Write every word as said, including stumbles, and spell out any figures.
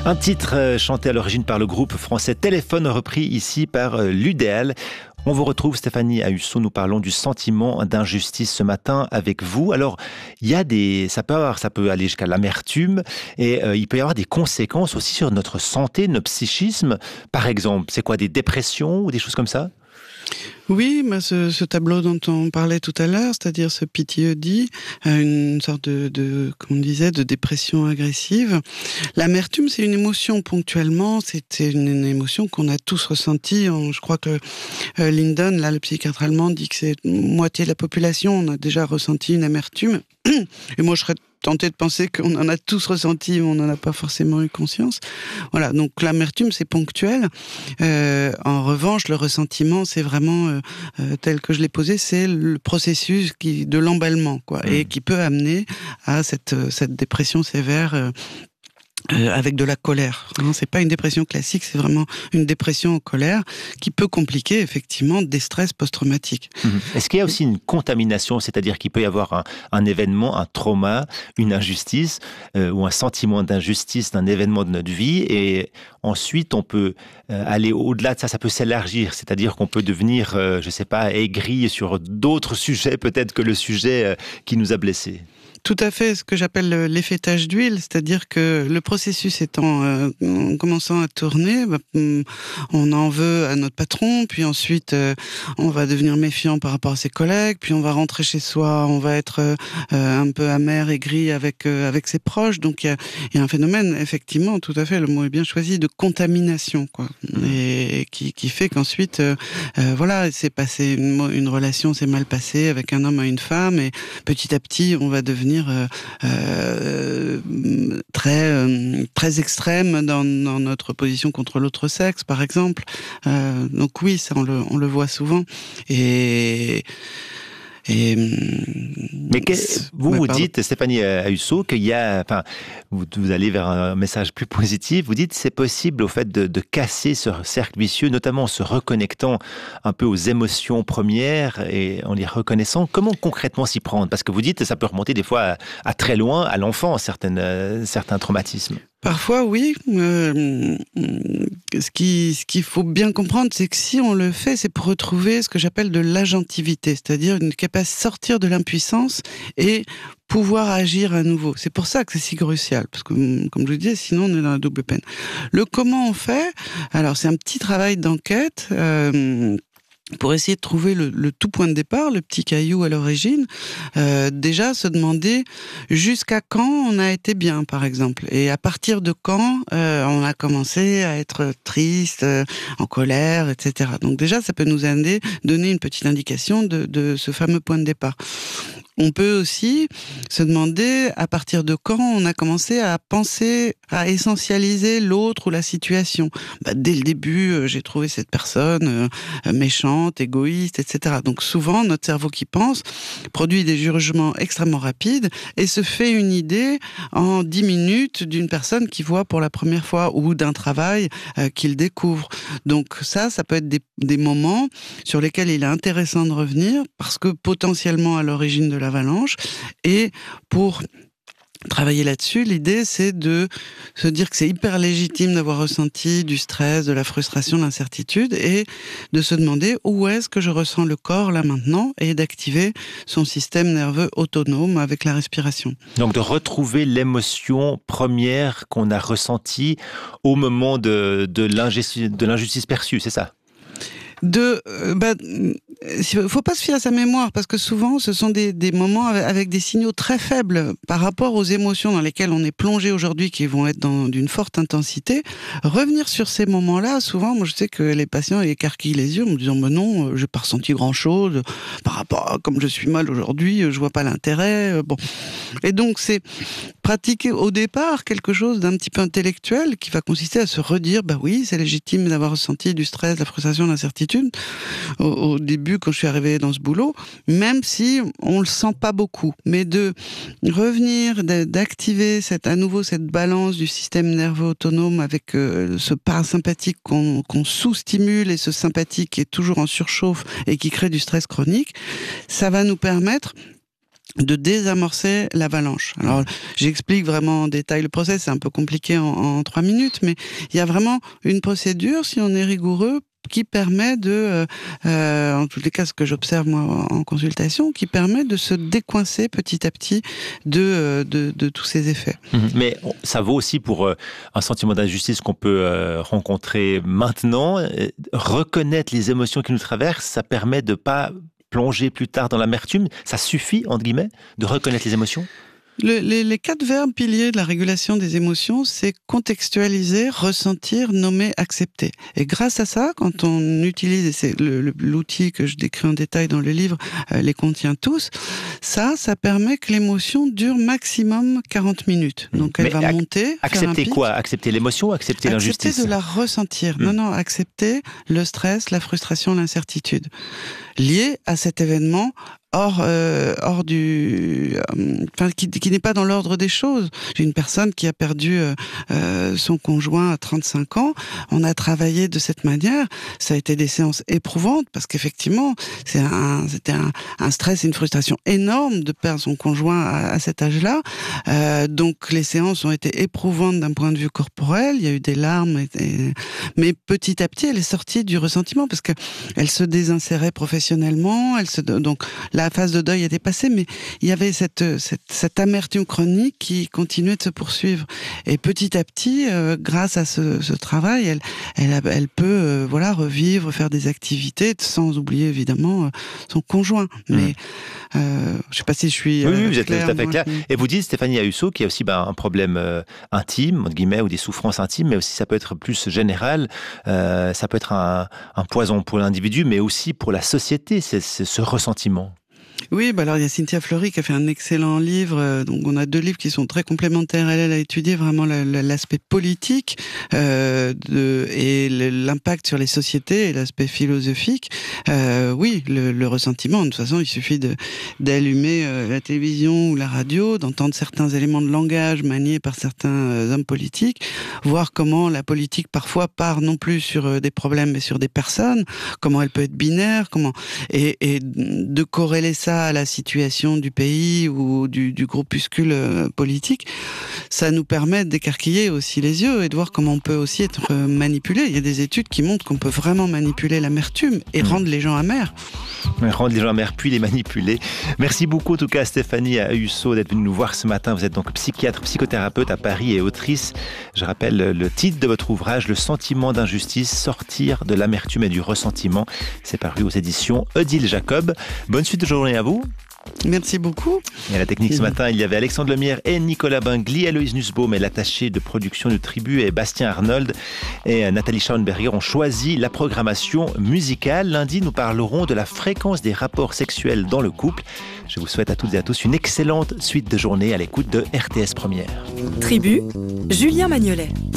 Un titre euh, chanté à l'origine par le groupe français Téléphone, repris ici par euh, l'U D L. On vous retrouve, Stéphanie Ahussot. Nous parlons du sentiment d'injustice ce matin avec vous. Alors, il y a des, ça peut avoir, ça peut aller jusqu'à l'amertume et euh, il peut y avoir des conséquences aussi sur notre santé, notre psychisme. Par exemple, c'est quoi, des dépressions ou des choses comme ça? Oui, bah ce, ce tableau dont on parlait tout à l'heure, c'est-à-dire ce P T S D, une sorte de, de, comme on disait, de dépression agressive. L'amertume, c'est une émotion ponctuellement, c'est une, une émotion qu'on a tous ressentie. Je crois que euh, Linden, là, le psychiatre allemand, dit que c'est moitié de la population, on a déjà ressenti une amertume. Et moi, je serais tenté de penser qu'on en a tous ressenti, mais on n'en a pas forcément eu conscience. Voilà, donc l'amertume, c'est ponctuel. Euh, en revanche, le ressentiment, c'est vraiment, euh, euh, tel que je l'ai posé, c'est le processus qui, de l'emballement, quoi, mmh. et qui peut amener à cette, cette dépression sévère euh, Euh, avec de la colère. Hein, c'est pas une dépression classique, c'est vraiment une dépression en colère qui peut compliquer effectivement des stress post-traumatiques. Mmh. Est-ce qu'il y a aussi une contamination, c'est-à-dire qu'il peut y avoir un, un événement, un trauma, une injustice euh, ou un sentiment d'injustice d'un événement de notre vie et ensuite on peut euh, aller au-delà de ça, ça peut s'élargir, c'est-à-dire qu'on peut devenir, euh, je sais pas, aigri sur d'autres sujets peut-être que le sujet euh, qui nous a blessés. Tout à fait, ce que j'appelle l'effet tache d'huile, c'est-à-dire que le processus étant euh, en commençant à tourner, bah, on en veut à notre patron, puis ensuite euh, on va devenir méfiant par rapport à ses collègues, puis on va rentrer chez soi, on va être euh, un peu amer, aigri avec euh, avec ses proches. Donc il y a, y a un phénomène, effectivement, tout à fait, le mot est bien choisi, de contamination, quoi, et, et qui qui fait qu'ensuite, euh, euh, voilà, c'est passé une, une relation s'est mal passée avec un homme à une femme, et petit à petit on va devenir Euh, euh, très euh, très extrême dans, dans notre position contre l'autre sexe, par exemple. Euh, donc oui, ça on le on le voit souvent. Et Et, mais que, vous ouais, vous pardon. dites, Stéphanie Ahussot, qu'il y a, enfin, vous, vous allez vers un message plus positif. Vous dites c'est possible au fait de, de casser ce cercle vicieux, notamment en se reconnectant un peu aux émotions premières et en les reconnaissant. Comment concrètement s'y prendre? Parce que vous dites ça peut remonter des fois à, à très loin, à l'enfance, certaines, euh, certains traumatismes. Parfois, oui. Euh, ce qui, ce qu'il faut bien comprendre, c'est que si on le fait, c'est pour retrouver ce que j'appelle de l'agentivité, c'est-à-dire une capacité à sortir de l'impuissance et pouvoir agir à nouveau. C'est pour ça que c'est si crucial, parce que, comme je vous disais, sinon on est dans la double peine. Le comment on fait, alors c'est un petit travail d'enquête, euh, pour essayer de trouver le, le tout point de départ, le petit caillou à l'origine, euh, déjà se demander jusqu'à quand on a été bien, par exemple, et à partir de quand euh, on a commencé à être triste, euh, en colère, et cetera. Donc déjà, ça peut nous aider, donner une petite indication de, de ce fameux point de départ. On peut aussi se demander à partir de quand on a commencé à penser, à essentialiser l'autre ou la situation. Bah, dès le début, euh, j'ai trouvé cette personne euh, méchante, égoïste, et cetera. Donc souvent, notre cerveau qui pense produit des jugements extrêmement rapides et se fait une idée en dix minutes d'une personne qu'il voit pour la première fois ou d'un travail euh, qu'il découvre. Donc ça, ça peut être des, des moments sur lesquels il est intéressant de revenir parce que potentiellement à l'origine de la avalanche, et pour travailler là-dessus, l'idée c'est de se dire que c'est hyper légitime d'avoir ressenti du stress, de la frustration, de l'incertitude, et de se demander où est-ce que je ressens le corps là maintenant, et d'activer son système nerveux autonome avec la respiration. Donc de retrouver l'émotion première qu'on a ressentie au moment de, de, l'injustice, de l'injustice perçue, c'est ça? De, euh, bah, faut pas se fier à sa mémoire parce que souvent ce sont des, des moments avec, avec des signaux très faibles par rapport aux émotions dans lesquelles on est plongé aujourd'hui, qui vont être dans d'une forte intensité. Revenir sur ces moments-là, souvent, moi je sais que les patients écarquillent les yeux en me disant mais non, j'ai pas ressenti grand-chose par rapport à comme je suis mal aujourd'hui, je vois pas l'intérêt. Bon, et donc c'est pratiquer au départ quelque chose d'un petit peu intellectuel qui va consister à se redire bah oui, c'est légitime d'avoir ressenti du stress, de la frustration, de l'incertitude au, au début quand je suis arrivée dans ce boulot, même si on le sent pas beaucoup, mais de revenir, d'activer cette, à nouveau cette balance du système nerveux autonome avec euh, ce parasympathique qu'on, qu'on sous-stimule et ce sympathique qui est toujours en surchauffe et qui crée du stress chronique, ça va nous permettre de désamorcer l'avalanche. Alors, j'explique vraiment en détail le process, c'est un peu compliqué en, en trois minutes, mais il y a vraiment une procédure, si on est rigoureux, qui permet de, euh, en tous les cas, ce que j'observe moi en consultation, qui permet de se décoincer petit à petit de, de, de tous ces effets. Mais ça vaut aussi pour un sentiment d'injustice qu'on peut rencontrer maintenant. Reconnaître les émotions qui nous traversent, ça permet de pas plonger plus tard dans l'amertume. Ça suffit, entre guillemets, de reconnaître les émotions? Le, les, les quatre verbes piliers de la régulation des émotions, c'est contextualiser, ressentir, nommer, accepter. Et grâce à ça, quand on utilise, et c'est le, le, l'outil que je décris en détail dans le livre, euh, les contient tous, ça, ça permet que l'émotion dure maximum quarante minutes. Donc elle Mais va ac- monter. Accepter quoi? Accepter l'émotion ou accepter, accepter l'injustice? Accepter de la ressentir. Mmh. Non, non, accepter le stress, la frustration, l'incertitude. Lié à cet événement hors, euh, hors du, euh, enfin, qui, qui n'est pas dans l'ordre des choses. J'ai une personne qui a perdu euh, euh, son conjoint à trente-cinq ans. On a travaillé de cette manière. Ça a été des séances éprouvantes parce qu'effectivement, c'est un, c'était un, un stress et une frustration énorme de perdre son conjoint à, à cet âge-là. Euh, donc les séances ont été éprouvantes d'un point de vue corporel. Il y a eu des larmes, et, et, mais petit à petit, elle est sortie du ressentiment parce que elle se désinsérait professionnellement. Elle se, donc la phase de deuil était passée, mais il y avait cette, cette, cette amertume chronique qui continuait de se poursuivre. Et petit à petit, euh, grâce à ce, ce travail, elle, elle, elle peut euh, voilà, revivre, faire des activités, sans oublier évidemment euh, son conjoint. Mais mmh. euh, je ne sais pas si je suis. Oui, euh, oui, vous êtes claire, tout à fait moi, clair. Mais... Et vous dites, Stéphanie Ayuso, qu'il y a aussi ben, un problème euh, intime, entre guillemets, ou des souffrances intimes, mais aussi ça peut être plus général. Euh, ça peut être un, un poison pour l'individu, mais aussi pour la société, c'est, c'est ce ressentiment. Oui, bah alors il y a Cynthia Fleury qui a fait un excellent livre. Euh, donc on a deux livres qui sont très complémentaires. Elle, elle a étudié vraiment la, la, l'aspect politique euh, de, et le, l'impact sur les sociétés et l'aspect philosophique. Euh, oui, le, le ressentiment. De toute façon, il suffit de d'allumer euh, la télévision ou la radio, d'entendre certains éléments de langage maniés par certains euh, hommes politiques, voir comment la politique parfois part non plus sur euh, des problèmes mais sur des personnes. Comment elle peut être binaire. Comment et, et de corréler ça à la situation du pays ou du, du groupuscule euh, politique, ça nous permet d'écarquiller aussi les yeux et de voir comment on peut aussi être manipulé. Il y a des études qui montrent qu'on peut vraiment manipuler l'amertume et mmh. rendre les gens amers. Rendre les gens amers puis les manipuler. Merci beaucoup en tout cas Stéphanie Ayuso d'être venue nous voir ce matin. Vous êtes donc psychiatre, psychothérapeute à Paris et autrice. Je rappelle le titre de votre ouvrage, Le sentiment d'injustice, sortir de l'amertume et du ressentiment. C'est paru aux éditions Odile Jacob. Bonne suite de journée à vous. Merci beaucoup. Et à la technique ce matin, il y avait Alexandre Lemierre et Nicolas Bingli, Héloïse Nussbaum et l'attaché de production du Tribu et Bastien Arnold et Nathalie Schauenberger ont choisi la programmation musicale. Lundi, nous parlerons de la fréquence des rapports sexuels dans le couple. Je vous souhaite à toutes et à tous une excellente suite de journée à l'écoute de R T S Première. Tribu, Julien Magnolet.